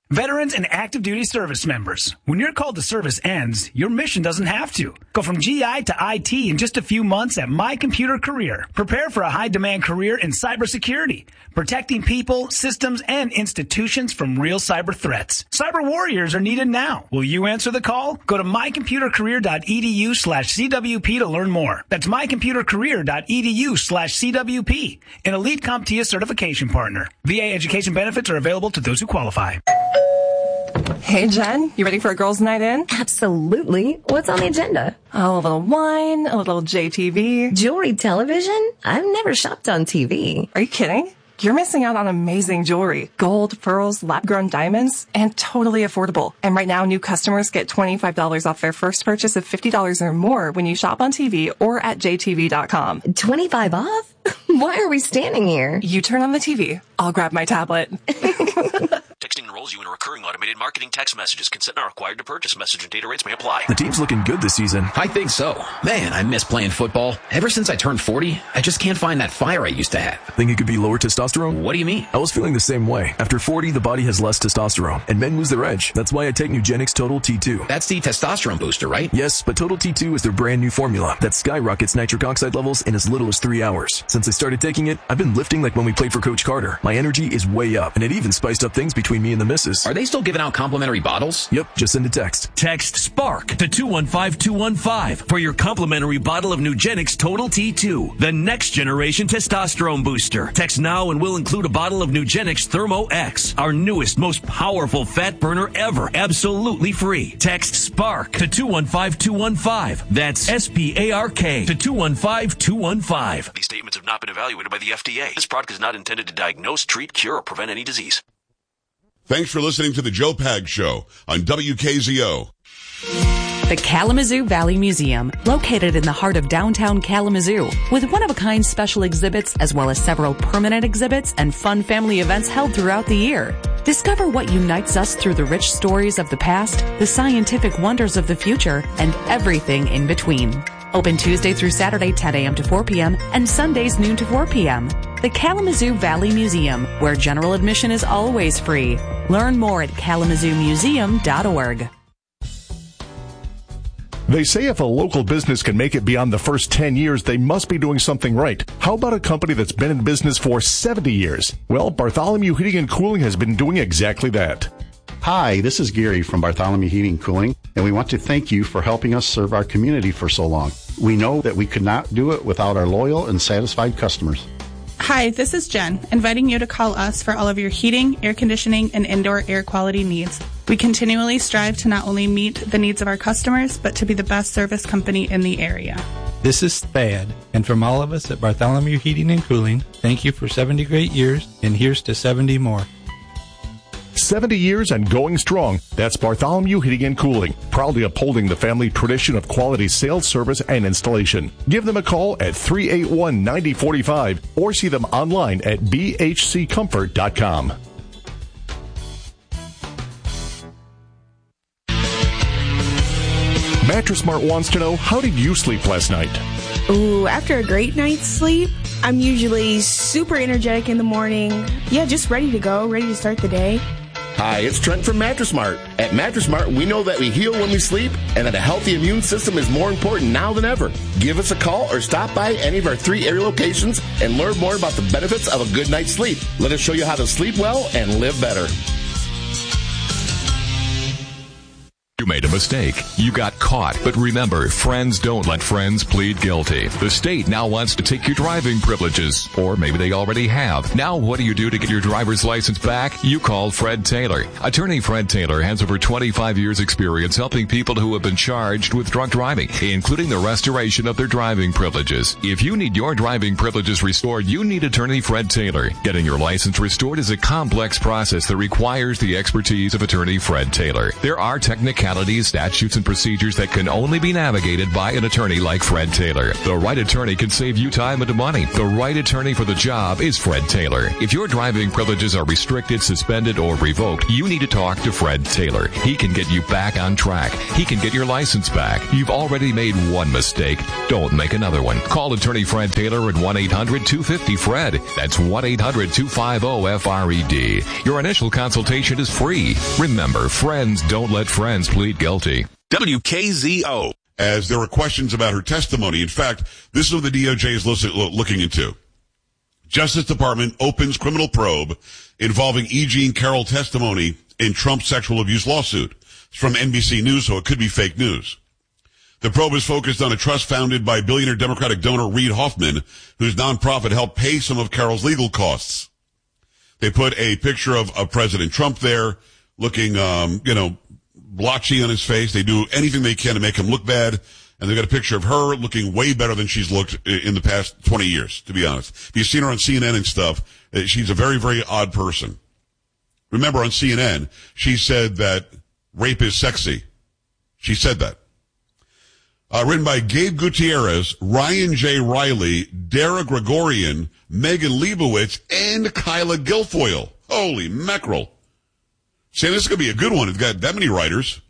Veterans and active duty service members. When your call to service ends, your mission doesn't have to. Go from GI to IT in just a few months at My Computer Career. Prepare for a high-demand career in cybersecurity, protecting people, systems, and institutions from real cyber threats. Cyber warriors are needed now. Will you answer the call? Go to mycomputercareer.edu/CWP to learn more. That's mycomputercareer.edu/CWP, an elite CompTIA certification partner. VA education benefits are available to those who qualify. Hey, Jen, you ready for a girls' night in? Absolutely. What's on the agenda? Oh, a little wine, a little JTV. Jewelry television? I've never shopped on TV. Are you kidding? You're missing out on amazing jewelry. Gold, pearls, lab-grown diamonds, and totally affordable. And right now, new customers get $25 off their first purchase of $50 or more when you shop on TV or at jtv.com. 25 off? Why are we standing here? You turn on the TV. I'll grab my tablet. Texting enrolls you in a recurring automated marketing text messages. Consent not required to purchase. Message and data rates may apply. The team's looking good this season. I think so. Man, I miss playing football. Ever since I turned 40, I just can't find that fire I used to have. Think it could be lower testosterone? What do you mean? I was feeling the same way. After 40, the body has less testosterone, and men lose their edge. That's why I take Nugenix Total T2. That's the testosterone booster, right? Yes, but Total T2 is their brand new formula that skyrockets nitric oxide levels in as little as 3 hours. Since I started taking it, I've been lifting like when we played for Coach Carter. My energy is way up, and it even spiced up things between me and the missus. Are they still giving out complimentary bottles? Yep, just send a text. Text SPARK to 215-215 for your complimentary bottle of Nugenix Total T2, the next generation testosterone booster. Text now and we'll include a bottle of Nugenix Thermo X, our newest, most powerful fat burner ever, absolutely free. Text SPARK to 215-215. That's SPARK to 215-215. These statements have not been evaluated by the FDA. This product is not intended to diagnose, treat, cure, or prevent any disease. Thanks for listening to the Joe Pag Show on WKZO. The Kalamazoo Valley Museum, located in the heart of downtown Kalamazoo, with one-of-a-kind special exhibits as well as several permanent exhibits and fun family events held throughout the year. Discover what unites us through the rich stories of the past, the scientific wonders of the future, and everything in between. Open Tuesday through Saturday, 10 a.m. to 4 p.m., and Sundays, noon to 4 p.m. The Kalamazoo Valley Museum, where general admission is always free. Learn more at kalamazoomuseum.org. They say if a local business can make it beyond the first 10 years, they must be doing something right. How about a company that's been in business for 70 years? Well, Bartholomew Heating and Cooling has been doing exactly that. Hi, this is Gary from Bartholomew Heating and Cooling, and we want to thank you for helping us serve our community for so long. We know that we could not do it without our loyal and satisfied customers. Hi, this is Jen, inviting you to call us for all of your heating, air conditioning, and indoor air quality needs. We continually strive to not only meet the needs of our customers, but to be the best service company in the area. This is Thad, and from all of us at Bartholomew Heating and Cooling, thank you for 70 great years, and here's to 70 more. 70 years and going strong. That's Bartholomew Heating and Cooling, proudly upholding the family tradition of quality sales, service, and installation. Give them a call at 381-9045 or see them online at bhccomfort.com. Mattress Mart wants to know, how did you sleep last night? Ooh, after a great night's sleep, I'm usually super energetic in the morning. Yeah, just ready to go, ready to start the day. Hi, it's Trent from Mattress Mart. At Mattress Mart, we know that we heal when we sleep and that a healthy immune system is more important now than ever. Give us a call or stop by any of our 3 area locations and learn more about the benefits of a good night's sleep. Let us show you how to sleep well and live better. You made a mistake. You got caught. But remember, friends don't let friends plead guilty. The state now wants to take your driving privileges. Or maybe they already have. Now what do you do to get your driver's license back? You call Fred Taylor. Attorney Fred Taylor has over 25 years experience helping people who have been charged with drunk driving, including the restoration of their driving privileges. If you need your driving privileges restored, you need attorney Fred Taylor. Getting your license restored is a complex process that requires the expertise of attorney Fred Taylor. There are technicalities legalities, statutes, and procedures that can only be navigated by an attorney like Fred Taylor. The right attorney can save you time and money. The right attorney for the job is Fred Taylor. If your driving privileges are restricted, suspended, or revoked, you need to talk to Fred Taylor. He can get you back on track. He can get your license back. You've already made one mistake. Don't make another one. Call attorney Fred Taylor at 1-800-250-FRED. That's 1-800-250-FRED. Your initial consultation is free. Remember, friends don't let friends plead guilty. WKZO. As there were questions about her testimony. In fact, this is what the DOJ is looking into. Justice Department opens criminal probe involving E. Jean Carroll testimony in Trump's sexual abuse lawsuit. It's from NBC News, so it could be fake news. The probe is focused on a trust founded by billionaire Democratic donor Reid Hoffman, whose nonprofit helped pay some of Carroll's legal costs. They put a picture of President Trump there, looking, blotchy on his face. They do anything they can to make him look bad. And they've got a picture of her looking way better than she's looked in the past 20 years, to be honest. If you've seen her on CNN and stuff, she's a very, very odd person. Remember, on CNN, she said that rape is sexy. She said that. Written by Gabe Gutierrez, Ryan J. Riley, Dara Gregorian, Megan Leibowitz, and Kyla Guilfoyle. Holy mackerel. Sam, this is going to be a good one. It's got that many writers.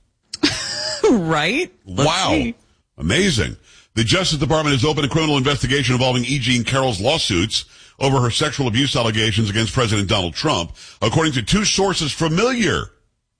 Right? Wow. See. Amazing. The Justice Department has opened a criminal investigation involving E. Jean Carroll's lawsuits over her sexual abuse allegations against President Donald Trump, according to two sources familiar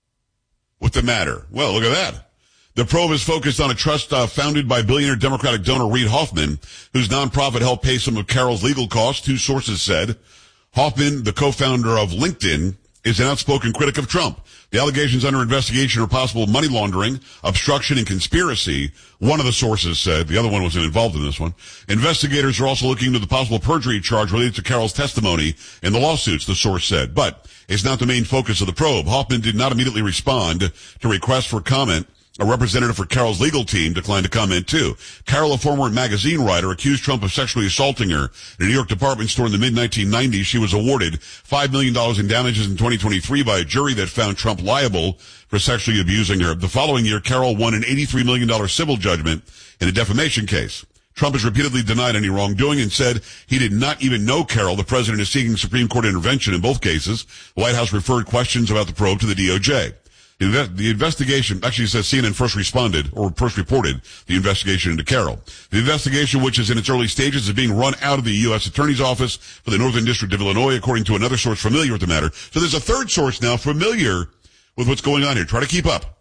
with the matter. Well, look at that. The probe is focused on a trust founded by billionaire Democratic donor Reid Hoffman, whose nonprofit helped pay some of Carroll's legal costs, two sources said. Hoffman, the co-founder of LinkedIn, is an outspoken critic of Trump. The allegations under investigation are possible money laundering, obstruction, and conspiracy, one of the sources said. The other one wasn't involved in this one. Investigators are also looking into the possible perjury charge related to Carroll's testimony in the lawsuits, the source said. But it's not the main focus of the probe. Hoffman did not immediately respond to requests for comment. A representative for Carroll's legal team declined to comment too. Carroll, a former magazine writer, accused Trump of sexually assaulting her in a New York department store in the mid-1990s. She was awarded $5 million in damages in 2023 by a jury that found Trump liable for sexually abusing her. The following year, Carroll won an $83 million civil judgment in a defamation case. Trump has repeatedly denied any wrongdoing and said he did not even know Carroll. The president is seeking Supreme Court intervention in both cases. The White House referred questions about the probe to the DOJ. The investigation, actually says CNN first reported the investigation into Carroll. The investigation, which is in its early stages, is being run out of the U.S. Attorney's Office for the Northern District of Illinois, according to another source familiar with the matter. So there's a third source now familiar with what's going on here. Try to keep up.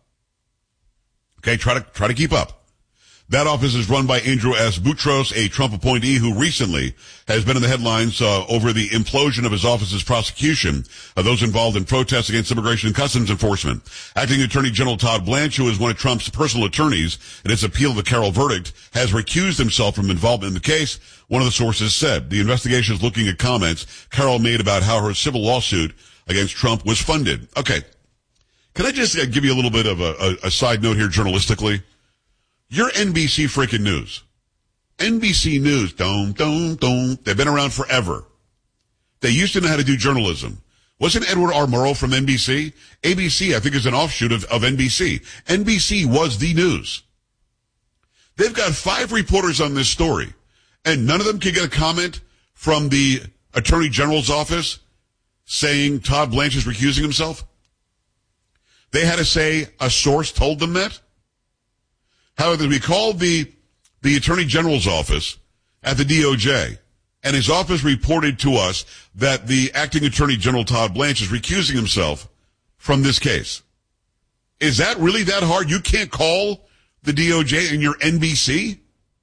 Okay, try to keep up. That office is run by Andrew S. Boutros, a Trump appointee who recently has been in the headlines over the implosion of his office's prosecution of those involved in protests against immigration and customs enforcement. Acting Attorney General Todd Blanche, who is one of Trump's personal attorneys in his appeal of the Carroll verdict, has recused himself from involvement in the case. One of the sources said the investigation is looking at comments Carroll made about how her civil lawsuit against Trump was funded. Okay. Can I just give you a little bit of a side note here journalistically? You're NBC freaking News. NBC News, they've been around forever. They used to know how to do journalism. Wasn't Edward R. Murrow from NBC? ABC, I think, is an offshoot of NBC. NBC was the news. They've got 5 reporters on this story, and none of them can get a comment from the Attorney General's office saying Todd Blanche is recusing himself. They had to say a source told them that. However, we called the Attorney General's office at the DOJ, and his office reported to us that the acting Attorney General Todd Blanche is recusing himself from this case. Is that really that hard? You can't call the DOJ and you're NBC?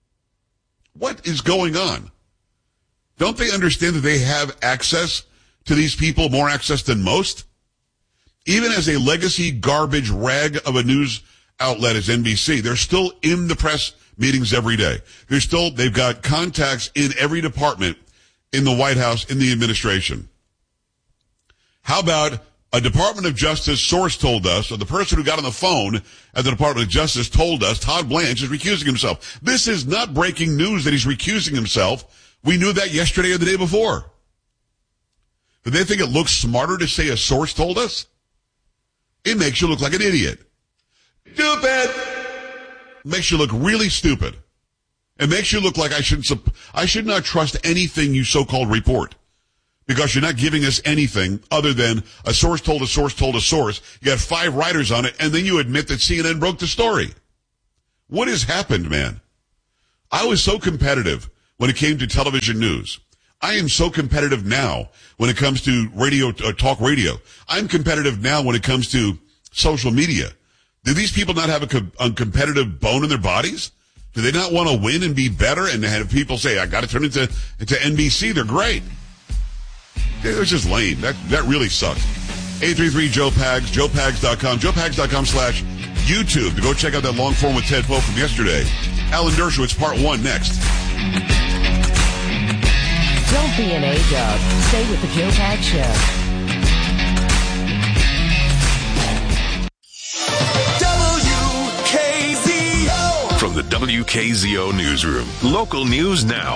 What is going on? Don't they understand that they have access to these people, more access than most? Even as a legacy garbage rag of a news outlet as NBC, they're still in the press meetings every day. They've got contacts in every department in the White House, in the administration. How about a Department of Justice source told us, or the person who got on the phone at the Department of Justice told us Todd Blanche is recusing himself. This is not breaking news that he's recusing himself. We knew that yesterday or the day before. Did they think it looks smarter to say a source told us? It makes you look like an idiot. Stupid! Makes you look really stupid. It makes you look like I should not trust anything you so-called report. Because you're not giving us anything other than a source told a source told a source. You got 5 writers on it, and then you admit that CNN broke the story. What has happened, man? I was so competitive when it came to television news. I am so competitive now when it comes to radio, talk radio. I'm competitive now when it comes to social media. Do these people not have a competitive bone in their bodies? Do they not want to win and be better and have people say, I got to turn into NBC? They're great. It was just lame. That really sucked. 833-JOE-PAGS, joepags.com, joepags.com/YouTube to go check out that long form with Ted Poe from yesterday. Alan Dershowitz, part 1 next. Don't be an A-dub. Stay with the Joe Pags Show. WKZO! From the WKZO Newsroom. Local news now.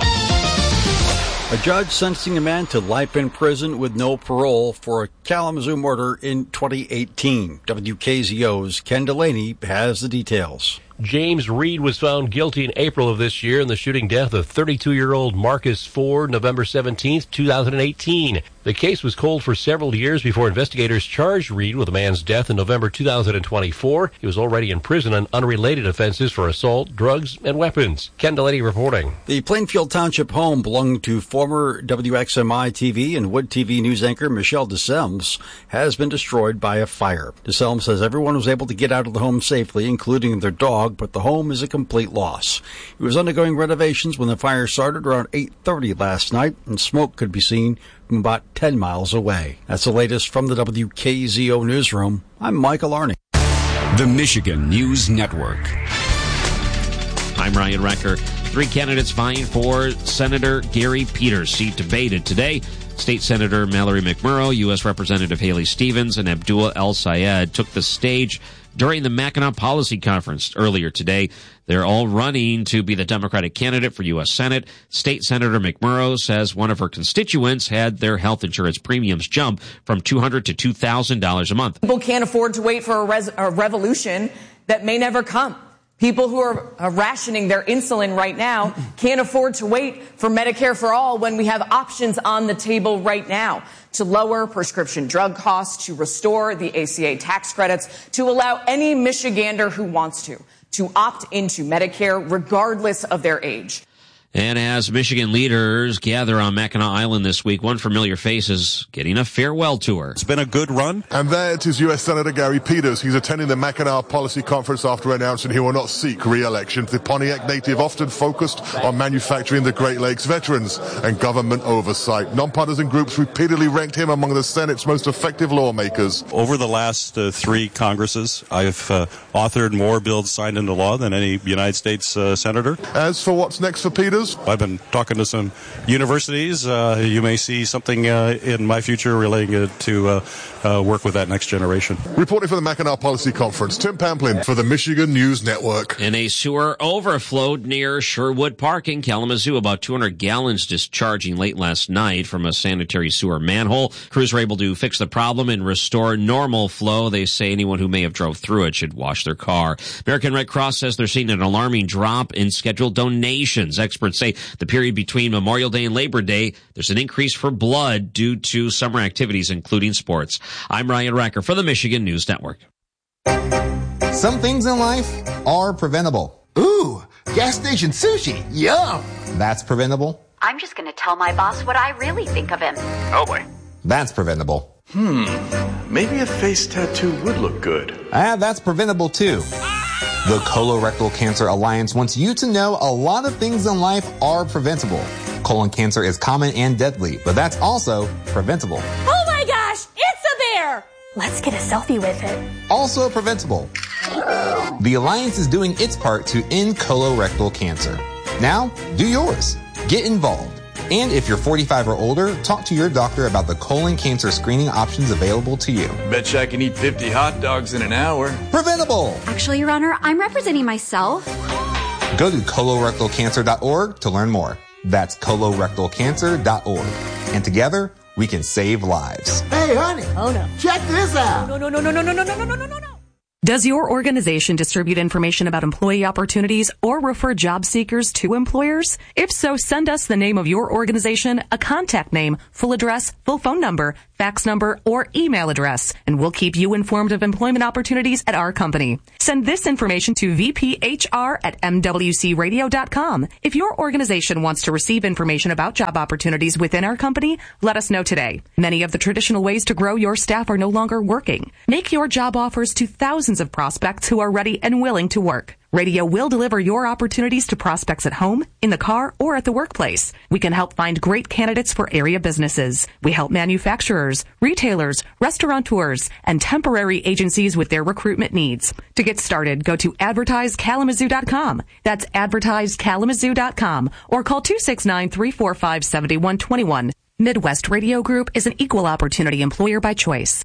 A judge sentencing a man to life in prison with no parole for a Kalamazoo murder in 2018. WKZO's Ken Delaney has the details. James Reed was found guilty in April of this year in the shooting death of 32-year-old Marcus Ford, November 17, 2018. The case was cold for several years before investigators charged Reed with the man's death in November 2024. He was already in prison on unrelated offenses for assault, drugs, and weapons. Ken Delaney reporting. The Plainfield Township home belonging to former WXMI TV and Wood TV news anchor Michelle DeSelms has been destroyed by a fire. DeSelms says everyone was able to get out of the home safely, including their dog, but the home is a complete loss. It was undergoing renovations when the fire started around 8:30 last night, and smoke could be seen from about 10 miles away. That's the latest from the WKZO Newsroom. I'm Michael Arney. The Michigan News Network. I'm Ryan Recker. 3 candidates vying for Senator Gary Peters' seat debated today. State Senator Mallory McMurrow, U.S. Representative Haley Stevens, and Abdul El-Sayed took the stage during the Mackinac Policy Conference earlier today. They're all running to be the Democratic candidate for U.S. Senate. State Senator McMurrow says one of her constituents had their health insurance premiums jump from $200 to $2,000 a month. People can't afford to wait for a revolution that may never come. People who are rationing their insulin right now can't afford to wait for Medicare for all when we have options on the table right now to lower prescription drug costs, to restore the ACA tax credits, to allow any Michigander who wants to opt into Medicare regardless of their age. And as Michigan leaders gather on Mackinac Island this week, one familiar face is getting a farewell tour. It's been a good run. And there it is, U.S. Senator Gary Peters. He's attending the Mackinac Policy Conference after announcing he will not seek re-election. The Pontiac native often focused on manufacturing the Great Lakes veterans and government oversight. Nonpartisan groups repeatedly ranked him among the Senate's most effective lawmakers. Over the last 3 Congresses, I've authored more bills signed into law than any United States senator. As for what's next for Peters, I've been talking to some universities. You may see something in my future relating to work with that next generation. Reporting for the Mackinac Policy Conference, Tim Pamplin for the Michigan News Network. And a sewer overflowed near Sherwood Park in Kalamazoo. About 200 gallons discharging late last night from a sanitary sewer manhole. Crews were able to fix the problem and restore normal flow. They say anyone who may have drove through it should wash their car. American Red Cross says they're seeing an alarming drop in scheduled donations. Experts say the period between Memorial Day and Labor Day, there's an increase for blood due to summer activities, including sports. I'm Ryan Racker for the Michigan News Network. Some things in life are preventable. Ooh, gas station sushi. Yum. That's preventable. I'm just going to tell my boss what I really think of him. Oh boy. That's preventable. Maybe a face tattoo would look good. That's preventable too. The Colorectal Cancer Alliance wants you to know a lot of things in life are preventable. Colon cancer is common and deadly, but that's also preventable. Oh my gosh, it's a bear! Let's get a selfie with it. Also preventable. The Alliance is doing its part to end colorectal cancer. Now, do yours. Get involved. And if you're 45 or older, talk to your doctor about the colon cancer screening options available to you. Betcha I can eat 50 hot dogs in an hour. Preventable! Actually, Your Honor, I'm representing myself. Go to colorectalcancer.org to learn more. That's colorectalcancer.org. And together, we can save lives. Hey, honey. Oh, no. Check this out. No. Does your organization distribute information about employee opportunities or refer job seekers to employers? If so, send us the name of your organization, a contact name, full address, full phone number, fax number, or email address, and we'll keep you informed of employment opportunities at our company. Send this information to vphr@mwcradio.com. If your organization wants to receive information about job opportunities within our company, let us know today. Many of the traditional ways to grow your staff are no longer working. Make your job offers to thousands of prospects who are ready and willing to work. Radio will deliver your opportunities to prospects at home, in the car, or at the workplace. We can help find great candidates for area businesses. We help manufacturers, retailers, restaurateurs, and temporary agencies with their recruitment needs. To get started, go to advertisekalamazoo.com. That's advertisekalamazoo.com, or call 269-345-7121. Midwest Radio Group is an equal opportunity employer by choice.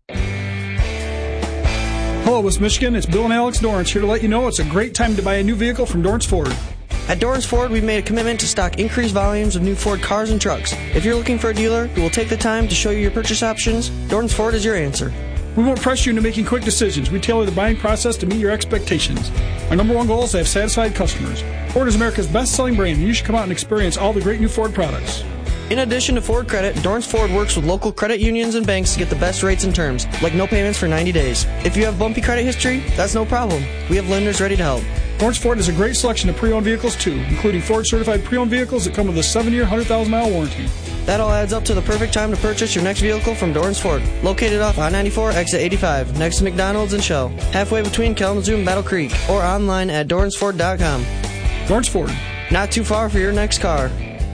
Hello, West Michigan. It's Bill and Alex Dorrance here to let you know it's a great time to buy a new vehicle from Dorrance Ford. At Dorrance Ford, we've made a commitment to stock increased volumes of new Ford cars and trucks. If you're looking for a dealer who will take the time to show you your purchase options, Dorrance Ford is your answer. We won't press you into making quick decisions. We tailor the buying process to meet your expectations. Our number one goal is to have satisfied customers. Ford is America's best-selling brand, and you should come out and experience all the great new Ford products. In addition to Ford Credit, Dorrance Ford works with local credit unions and banks to get the best rates and terms, like no payments for 90 days. If you have bumpy credit history, that's no problem. We have lenders ready to help. Dorrance Ford has a great selection of pre-owned vehicles, too, including Ford-certified pre-owned vehicles that come with a 7-year, 100,000-mile warranty. That all adds up to the perfect time to purchase your next vehicle from Dorrance Ford, located off I-94, exit 85, next to McDonald's and Shell, halfway between Kalamazoo and Battle Creek, or online at DorranceFord.com. Dorrance Ford. Not too far for your next car.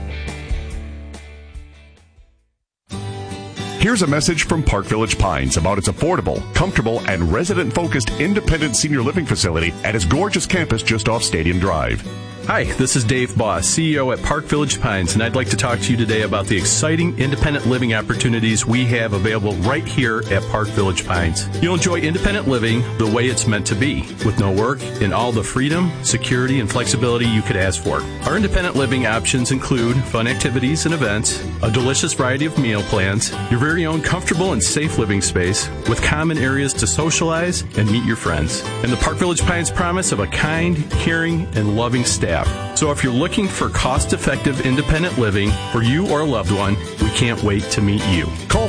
Here's a message from Park Village Pines about its affordable, comfortable, and resident-focused independent senior living facility at its gorgeous campus just off Stadium Drive. Hi, this is Dave Boss, CEO at Park Village Pines, and I'd like to talk to you today about the exciting independent living opportunities we have available right here at Park Village Pines. You'll enjoy independent living the way it's meant to be, with no work and all the freedom, security, and flexibility you could ask for. Our independent living options include fun activities and events, a delicious variety of meal plans, your very own comfortable and safe living space, with common areas to socialize and meet your friends, and the Park Village Pines promise of a kind, caring, and loving staff. So if you're looking for cost-effective independent living for you or a loved one, we can't wait to meet you. Call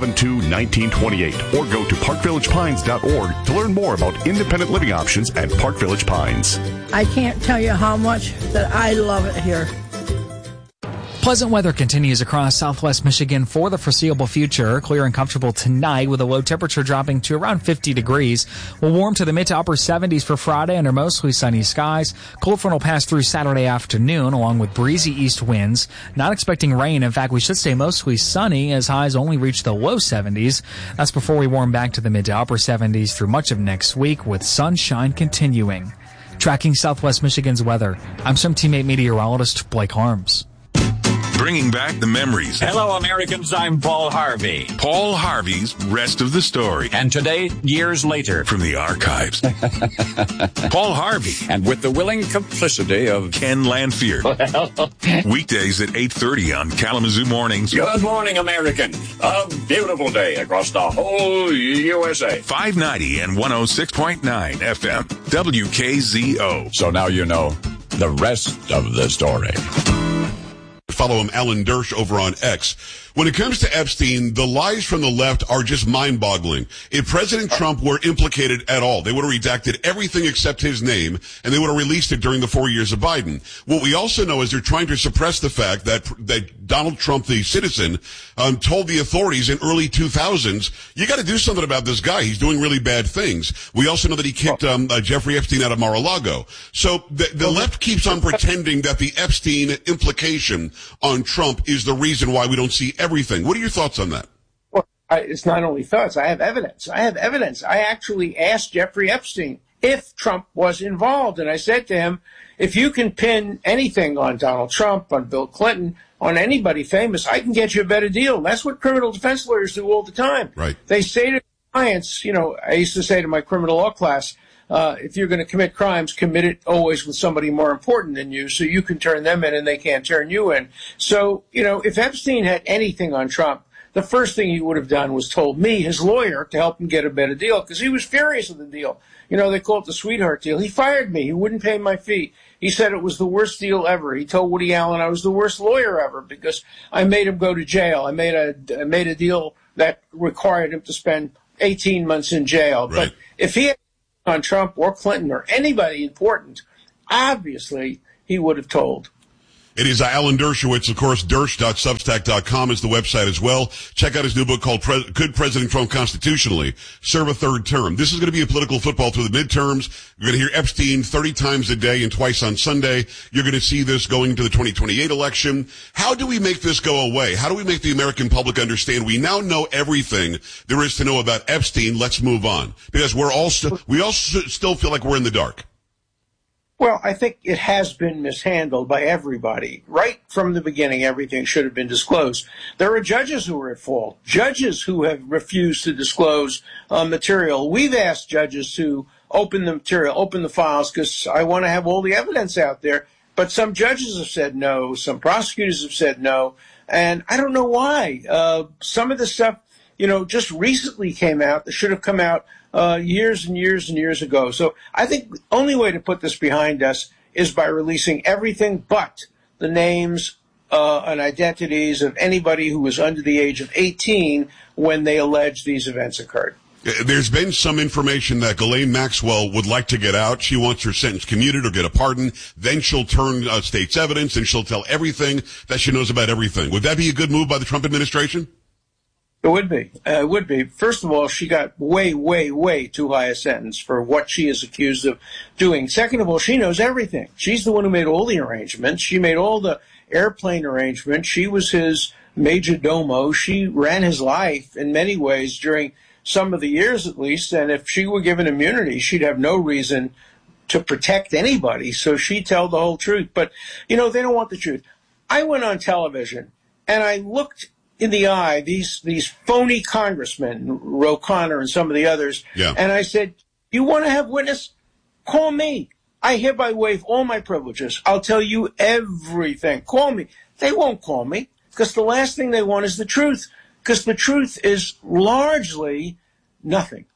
372-1928 or go to parkvillagepines.org to learn more about independent living options at Park Village Pines. I can't tell you how much that I love it here. Pleasant weather continues across southwest Michigan for the foreseeable future. Clear and comfortable tonight with a low temperature dropping to around 50 degrees. We'll warm to the mid to upper 70s for Friday under mostly sunny skies. Cold front will pass through Saturday afternoon along with breezy east winds. Not expecting rain. In fact, we should stay mostly sunny as highs only reach the low 70s. That's before we warm back to the mid to upper 70s through much of next week with sunshine continuing. Tracking southwest Michigan's weather, I'm some teammate meteorologist Blake Harms. Bringing back the memories. Hello, Americans. I'm Paul Harvey. Paul Harvey's Rest of the Story. And today, years later. From the archives. Paul Harvey. And with the willing complicity of Ken Lanfear. Weekdays at 8:30 on Kalamazoo Mornings. Good morning, American. A beautiful day across the whole USA. 590 and 106.9 FM. WKZO. So now you know the rest of the story. Follow him, Alan Dersh, over on X. When it comes to Epstein, the lies from the left are just mind-boggling. If President Trump were implicated at all, they would have redacted everything except his name, and they would have released it during the 4 years of Biden. What we also know is they're trying to suppress the fact that Donald Trump, the citizen, told the authorities in early 2000s, you got to do something about this guy. He's doing really bad things. We also know that he kicked Jeffrey Epstein out of Mar-a-Lago. So the left keeps on pretending that the Epstein implication on Trump is the reason why we don't see everything. What are your thoughts on that? Well, it's not only thoughts. I have evidence. I actually asked Jeffrey Epstein if Trump was involved. And I said to him, if you can pin anything on Donald Trump, on Bill Clinton, on anybody famous, I can get you a better deal. That's what criminal defense lawyers do all the time. Right. They say to clients, I used to say to my criminal law class, if you're going to commit crimes, commit it always with somebody more important than you so you can turn them in and they can't turn you in. So, if Epstein had anything on Trump, the first thing he would have done was told me, his lawyer, to help him get a better deal, because he was furious with the deal. You know, they call it the sweetheart deal. He fired me. He wouldn't pay my fee. He said it was the worst deal ever. He told Woody Allen I was the worst lawyer ever because I made him go to jail. I made a deal that required him to spend 18 months in jail. Right. But if he had on Trump or Clinton or anybody important, obviously he would have told. It is Alan Dershowitz, of course. Dersh.substack.com is the website as well. Check out his new book called Could President Trump Constitutionally Serve a Third Term? This is going to be a political football through the midterms. You're going to hear Epstein 30 times a day and twice on Sunday. You're going to see this going into the 2028 election. How do we make this go away? How do we make the American public understand we now know everything there is to know about Epstein? Let's move on. Because we all still feel like we're in the dark. Well, I think it has been mishandled by everybody. Right from the beginning, everything should have been disclosed. There are judges who are at fault, judges who have refused to disclose material. We've asked judges to open the material, open the files, because I want to have all the evidence out there. But some judges have said no. Some prosecutors have said no. And I don't know why. Some of the stuff, just recently came out that should have come out years and years and years ago. So I think the only way to put this behind us is by releasing everything but the names and identities of anybody who was under the age of 18 when they allege these events occurred. There's been some information that Ghislaine Maxwell would like to get out. She wants her sentence commuted or get a pardon. Then she'll turn state's evidence and she'll tell everything that she knows about everything. Would that be a good move by the Trump administration? It would be. It would be. First of all, she got way, way, way too high a sentence for what she is accused of doing. Second of all, she knows everything. She's the one who made all the arrangements. She made all the airplane arrangements. She was his major domo. She ran his life in many ways during some of the years at least. And if she were given immunity, she'd have no reason to protect anybody. So she'd tell the whole truth. But, they don't want the truth. I went on television and I looked in the eye these phony congressmen, Ro Khanna and some of the others, and I said, you want to have witness? Call me. I hereby waive all my privileges. I'll tell you everything. Call me. They won't call me because the last thing they want is the truth, because the truth is largely nothing.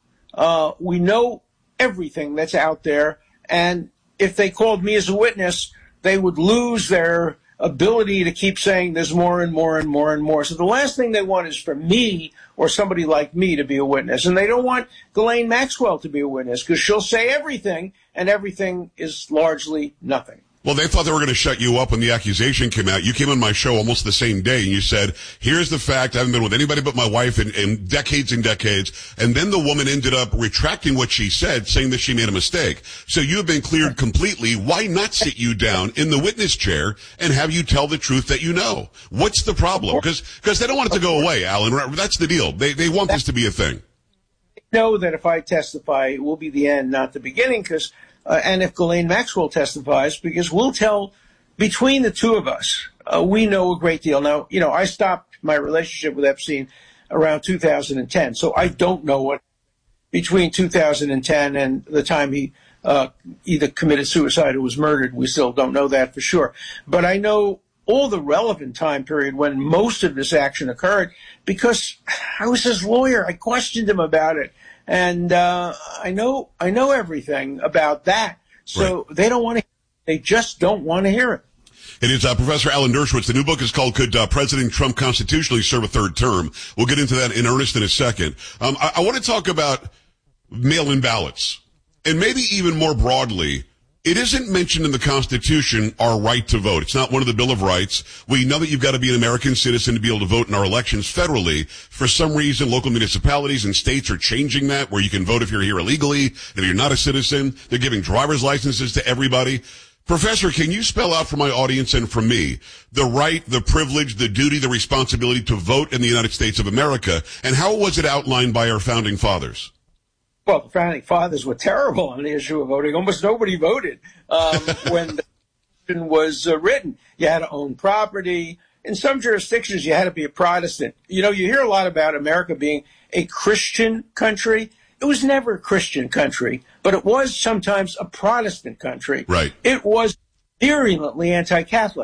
We know everything that's out there, and if they called me as a witness, they would lose their ability to keep saying there's more and more and more and more. So the last thing they want is for me or somebody like me to be a witness. And they don't want Ghislaine Maxwell to be a witness because she'll say everything, and everything is largely nothing. Well, they thought they were going to shut you up when the accusation came out. You came on my show almost the same day, and you said, here's the fact. I haven't been with anybody but my wife in decades and decades. And then the woman ended up retracting what she said, saying that she made a mistake. So you have been cleared completely. Why not sit you down in the witness chair and have you tell the truth that you know? What's the problem? Because they don't want it to go away, Alan. That's the deal. They want this to be a thing. I know that if I testify, it will be the end, not the beginning, because and if Ghislaine Maxwell testifies, because we'll tell, between the two of us, we know a great deal. Now, I stopped my relationship with Epstein around 2010, so I don't know what, between 2010 and the time he either committed suicide or was murdered, we still don't know that for sure. But I know all the relevant time period when most of this action occurred because I was his lawyer. I questioned him about it. And I know everything about that. So right. They don't want to. They just don't want to hear it. It is Professor Alan Dershowitz. The new book is called "Could President Trump Constitutionally Serve a Third Term?" We'll get into that in earnest in a second. I want to talk about mail-in ballots, and maybe even more broadly. It isn't mentioned in the Constitution, our right to vote. It's not one of the Bill of Rights. We know that you've got to be an American citizen to be able to vote in our elections federally. For some reason, local municipalities and states are changing that, where you can vote if you're here illegally, if you're not a citizen. They're giving driver's licenses to everybody. Professor, can you spell out for my audience and for me the right, the privilege, the duty, the responsibility to vote in the United States of America, and how was it outlined by our founding fathers? Well, the founding fathers were terrible on the issue of voting. Almost nobody voted when the Constitution was written. You had to own property. In some jurisdictions, you had to be a Protestant. You hear a lot about America being a Christian country. It was never a Christian country, but it was sometimes a Protestant country. Right. It was virulently anti-Catholic.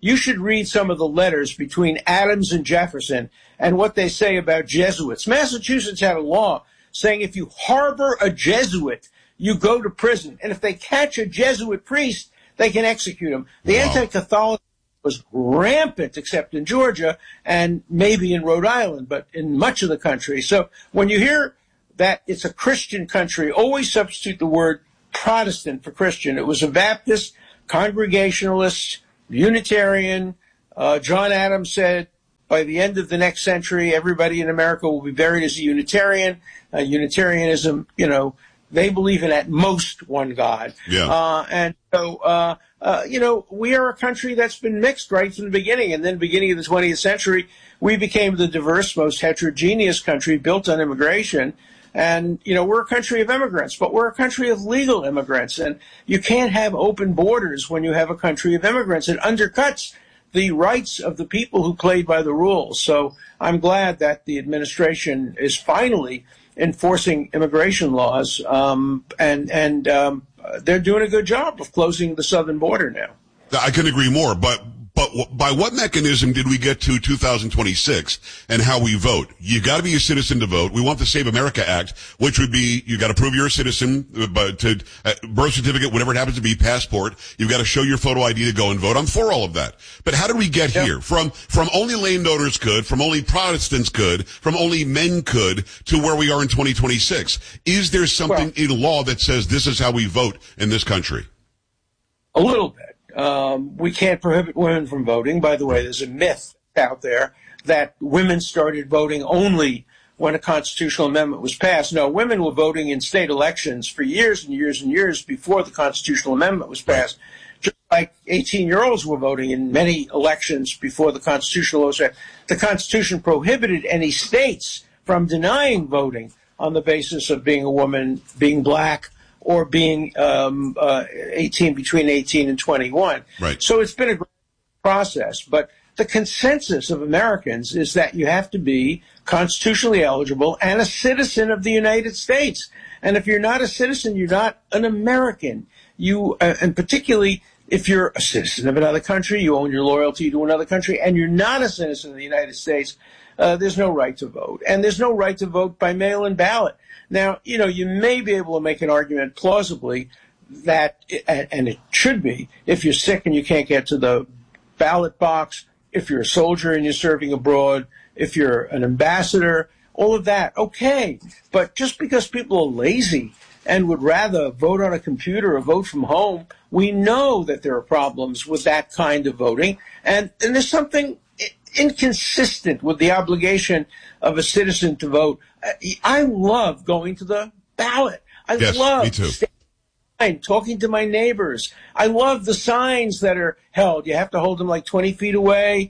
You should read some of the letters between Adams and Jefferson and what they say about Jesuits. Massachusetts had a law saying if you harbor a Jesuit, you go to prison. And if they catch a Jesuit priest, they can execute him. The anti-Catholicism was rampant, except in Georgia and maybe in Rhode Island, but in much of the country. So when you hear that it's a Christian country, always substitute the word Protestant for Christian. It was a Baptist, Congregationalist, Unitarian. John Adams said, by the end of the next century, everybody in America will be buried as a Unitarian. Unitarianism, they believe in at most one God. Yeah. And so, we are a country that's been mixed right from the beginning. And then beginning of the 20th century, we became the diverse, most heterogeneous country built on immigration. And, we're a country of immigrants, but we're a country of legal immigrants. And you can't have open borders when you have a country of immigrants. It undercuts the rights of the people who played by the rules. So I'm glad that the administration is finally enforcing immigration laws, and they're doing a good job of closing the southern border now. I couldn't agree more, but by what mechanism did we get to 2026 and how we vote? You got to be a citizen to vote. We want the Save America Act, which would be you got to prove you're a citizen, but to birth certificate, whatever it happens to be, passport. You've got to show your photo ID to go and vote. I'm for all of that. But how did we get here? From only landowners could, from only Protestants could, from only men could, to where we are in 2026? Is there something in law that says this is how we vote in this country? A little bit. We can't prohibit women from voting. By the way, there's a myth out there that women started voting only when a constitutional amendment was passed. No, women were voting in state elections for years and years and years before the constitutional amendment was passed. Just like 18-year-olds were voting in many elections before the constitutional law was passed. The Constitution prohibited any states from denying voting on the basis of being a woman, being black, or being between 18 and 21. Right. So it's been a great process. But the consensus of Americans is that you have to be constitutionally eligible and a citizen of the United States. And if you're not a citizen, you're not an American. And particularly if you're a citizen of another country, you own your loyalty to another country, and you're not a citizen of the United States, there's no right to vote. And there's no right to vote by mail-in ballot. Now, you may be able to make an argument plausibly that, and it should be, if you're sick and you can't get to the ballot box, if you're a soldier and you're serving abroad, if you're an ambassador, all of that, okay. But just because people are lazy and would rather vote on a computer or vote from home, we know that there are problems with that kind of voting. And there's something inconsistent with the obligation of a citizen to vote. I love going to the ballot. I love standing, talking to my neighbors. I love the signs that are held. You have to hold them like 20 feet away.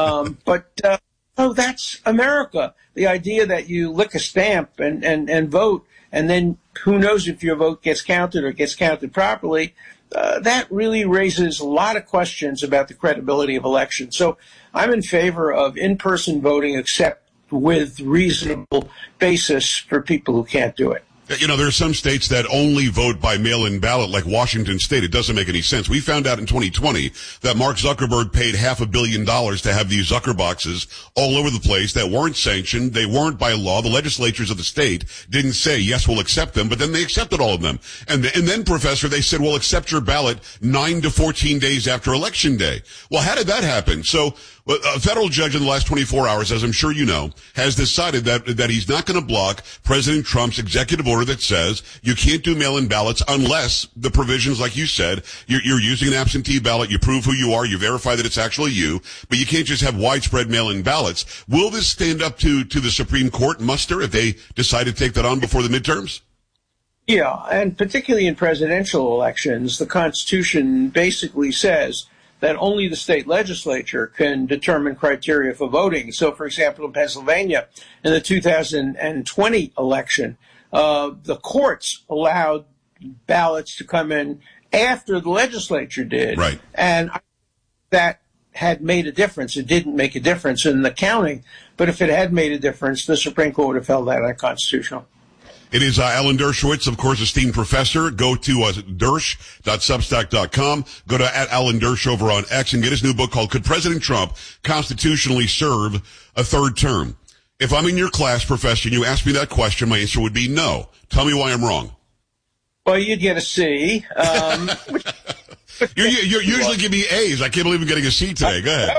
But that's America. The idea that you lick a stamp and vote, and then who knows if your vote gets counted or gets counted properly, that really raises a lot of questions about the credibility of elections. So I'm in favor of in-person voting, except with reasonable basis for people who can't do it. There are some states that only vote by mail-in ballot, like Washington State. It doesn't make any sense. We found out in 2020 that Mark Zuckerberg paid $500 million to have these Zucker boxes all over the place that weren't sanctioned. They weren't by law. The legislatures of the state didn't say, yes, we'll accept them, but then they accepted all of them. And then, Professor, they said, we'll accept your ballot 9 to 14 days after Election Day. Well, how did that happen? So, a federal judge in the last 24 hours, as I'm sure you know, has decided that he's not going to block President Trump's executive order that says you can't do mail-in ballots unless the provisions, like you said, you're using an absentee ballot, you prove who you are, you verify that it's actually you, but you can't just have widespread mail-in ballots. Will this stand up to the Supreme Court muster if they decide to take that on before the midterms? Yeah, and particularly in presidential elections, the Constitution basically says that only the state legislature can determine criteria for voting. So, for example, in Pennsylvania, in the 2020 election, the courts allowed ballots to come in after the legislature did. Right. And that had made a difference. It didn't make a difference in the counting, but if it had made a difference, the Supreme Court would have held that unconstitutional. It is Alan Dershowitz, of course, esteemed professor. Go to dersh.substack.com. Go to @AlanDersh over on X and get his new book called Could President Trump Constitutionally Serve a Third Term? If I'm in your class, Professor, and you ask me that question, my answer would be no. Tell me why I'm wrong. Well, you'd get a C. You usually give me A's. I can't believe I'm getting a C today. Go ahead.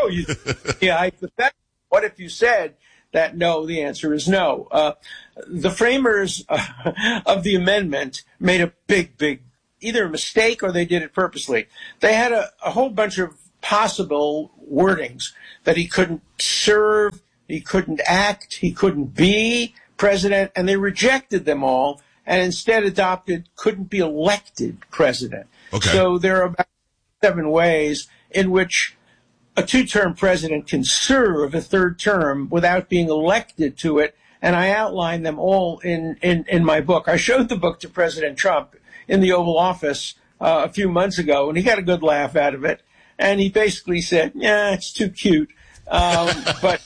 What if you said that no, the answer is no. The framers of the amendment made a big, either a mistake or they did it purposely. They had a whole bunch of possible wordings that he couldn't serve, he couldn't act, he couldn't be president, and they rejected them all and instead adopted couldn't be elected president. Okay. So there are about 7 ways in which a 2-term president can serve a 3rd term without being elected to it, and I outline them all in my book. I showed the book to President Trump in the Oval Office a few months ago, and he got a good laugh out of it, and he basically said, yeah, it's too cute. But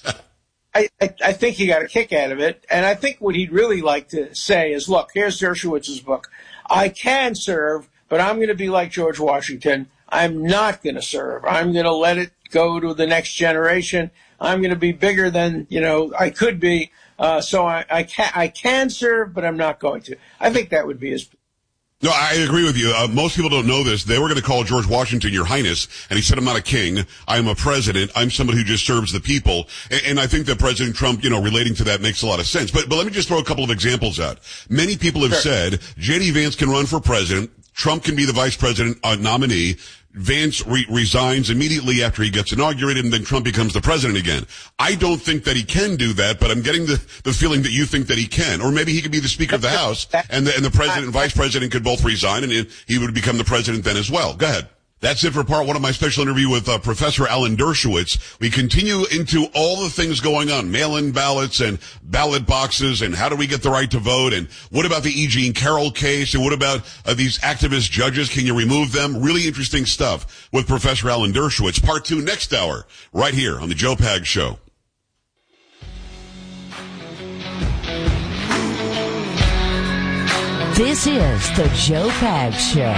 I think he got a kick out of it, and I think what he'd really like to say is, look, here's Dershowitz's book. I can serve, but I'm going to be like George Washington. I'm not going to serve. I'm going to let it go to the next generation. I'm going to be bigger than, I could be. So I can serve, but I'm not going to. I think that would be his. No, I agree with you. Most people don't know this. They were going to call George Washington Your Highness, and he said, I'm not a king. I'm a president. I'm somebody who just serves the people. And I think that President Trump, relating to that makes a lot of sense. But let me just throw a couple of examples out. Many people have said J.D. Vance can run for president. Trump can be the vice president nominee. Vance resigns immediately after he gets inaugurated, and then Trump becomes the president again. I don't think that he can do that, but I'm getting the feeling that you think that he can. Or maybe he could be the Speaker of the House, and the president and vice president could both resign, and he would become the president then as well. Go ahead. That's it for part 1 of my special interview with Professor Alan Dershowitz. We continue into all the things going on, mail-in ballots and ballot boxes, and how do we get the right to vote, and what about the E. Jean Carroll case, and what about these activist judges? Can you remove them? Really interesting stuff with Professor Alan Dershowitz. Part 2 next hour, right here on the Joe Pags Show. This is the Joe Pags Show.